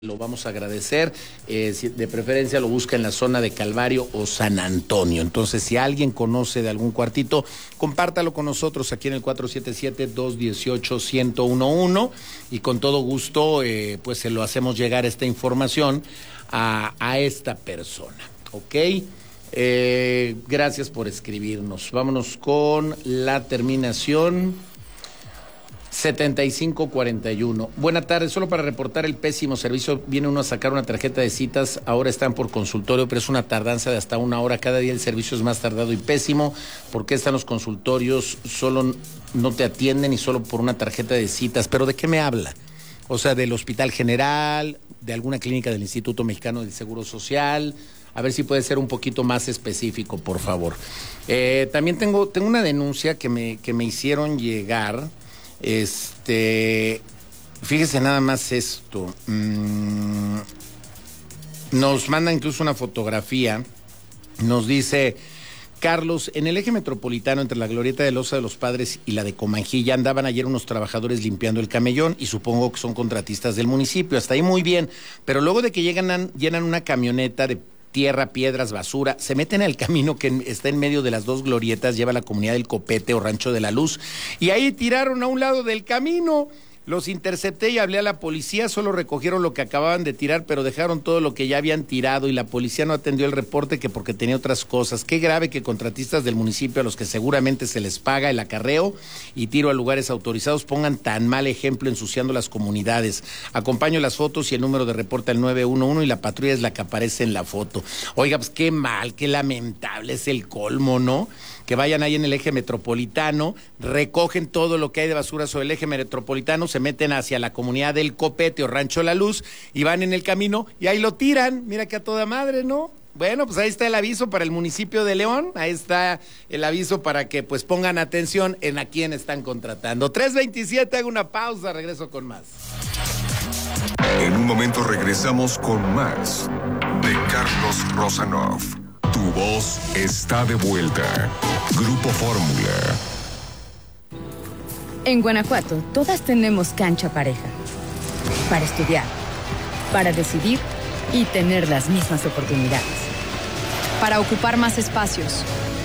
Lo vamos a agradecer, si de preferencia lo busca en la zona de Calvario o San Antonio. Entonces, si alguien conoce de algún cuartito, compártalo con nosotros aquí en el 477-218-1011 y con todo gusto, pues se lo hacemos llegar esta información a esta persona, ¿ok? Gracias por escribirnos. Vámonos con la terminación 7541. Buenas tardes, solo para reportar el pésimo servicio. Viene uno a sacar una tarjeta de citas, ahora están por consultorio, pero es una tardanza de hasta 1 hora. Cada día el servicio es más tardado y pésimo. ¿Por qué están los consultorios? Solo no te atienden y solo por una tarjeta de citas. ¿Pero de qué me habla? O sea, del Hospital General, de alguna clínica del Instituto Mexicano del Seguro Social. A ver si puede ser un poquito más específico, por favor. También tengo una denuncia que me hicieron llegar. Fíjese nada más esto. Nos manda incluso una fotografía. Nos dice: Carlos, en el eje metropolitano entre la glorieta de Loza de los Padres y la de Comanjilla andaban ayer unos trabajadores limpiando el camellón y supongo que son contratistas del municipio. Hasta ahí muy bien, pero luego de que llenan una camioneta de tierra, piedras, basura, se meten al camino que está en medio de las dos glorietas, lleva a la comunidad del Copete o Rancho de la Luz, y ahí tiraron a un lado del camino. Los intercepté y hablé a la policía, solo recogieron lo que acababan de tirar, pero dejaron todo lo que ya habían tirado y la policía no atendió el reporte que porque tenía otras cosas. Qué grave que contratistas del municipio a los que seguramente se les paga el acarreo y tiro a lugares autorizados pongan tan mal ejemplo ensuciando las comunidades. Acompaño las fotos y el número de reporte al 911 y la patrulla es la que aparece en la foto. Oiga, pues qué mal, qué lamentable, es el colmo, ¿no? Que vayan ahí en el eje metropolitano, recogen todo lo que hay de basura sobre el eje metropolitano, se meten hacia la comunidad del Copete o Rancho La Luz y van en el camino y ahí lo tiran. Mira que a toda madre, ¿no? Bueno, pues ahí está el aviso para el municipio de León, ahí está el aviso para que pues pongan atención en a quién están contratando. 3:27, hago una pausa, regreso con más. En un momento regresamos con más de Carlos Rosanov. Tu voz está de vuelta. Grupo Fórmula. En Guanajuato, todas tenemos cancha pareja. Para estudiar, para decidir y tener las mismas oportunidades. Para ocupar más espacios.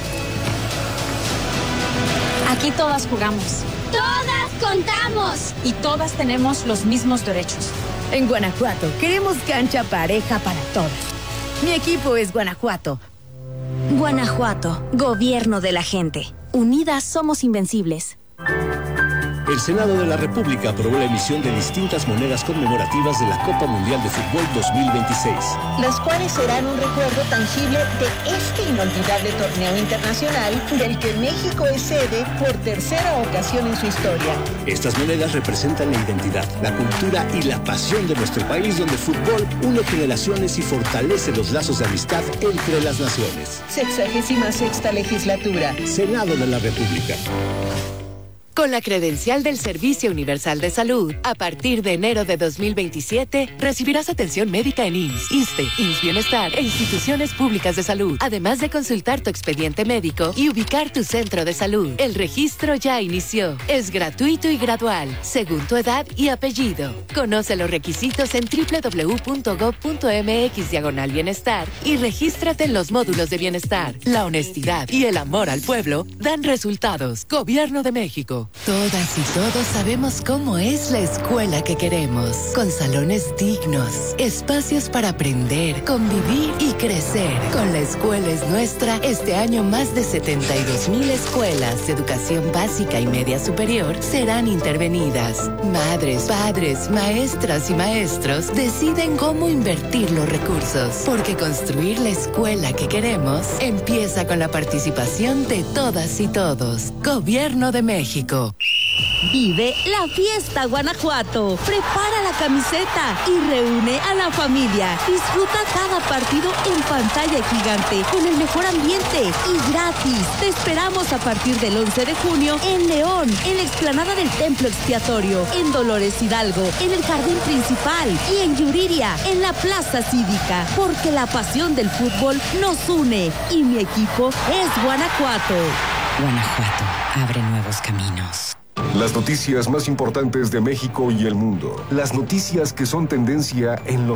Aquí todas jugamos. ¡Todas contamos! Y todas tenemos los mismos derechos. En Guanajuato, queremos cancha pareja para todas. Mi equipo es Guanajuato. Guanajuato, gobierno de la gente. Unidas somos invencibles. El Senado de la República aprobó la emisión de distintas monedas conmemorativas de la Copa Mundial de Fútbol 2026. Las cuales serán un recuerdo tangible de este inolvidable torneo internacional del que México es sede por tercera ocasión en su historia. Estas monedas representan la identidad, la cultura y la pasión de nuestro país, donde el fútbol une generaciones y fortalece los lazos de amistad entre las naciones. 66ª legislatura. Senado de la República. Con la credencial del Servicio Universal de Salud, a partir de enero de 2027, recibirás atención médica en IMSS, ISSSTE, IMSS Bienestar e instituciones públicas de salud, además de consultar tu expediente médico y ubicar tu centro de salud. El registro ya inició. Es gratuito y gradual, según tu edad y apellido. Conoce los requisitos en www.gov.mx/bienestar y regístrate en los módulos de bienestar. La honestidad y el amor al pueblo dan resultados. Gobierno de México. Todas y todos sabemos cómo es la escuela que queremos, con salones dignos, espacios para aprender, convivir y crecer. Con La Escuela es Nuestra, este año más de 72,000 escuelas de educación básica y media superior serán intervenidas. Madres, padres, maestras y maestros deciden cómo invertir los recursos, porque construir la escuela que queremos empieza con la participación de todas y todos. Gobierno de México. Vive la fiesta Guanajuato. Prepara la camiseta y reúne a la familia. Disfruta cada partido en pantalla gigante con el mejor ambiente y gratis. Te esperamos a partir del 11 de junio en León, en la explanada del Templo Expiatorio, en Dolores Hidalgo, en el Jardín Principal y en Yuriria, en la Plaza Cívica. Porque la pasión del fútbol nos une y mi equipo es Guanajuato. Guanajuato abre nuevos caminos. Las noticias más importantes de México y el mundo. Las noticias que son tendencia en los